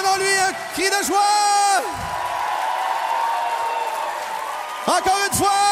en lui un cri de joie. Encore une fois.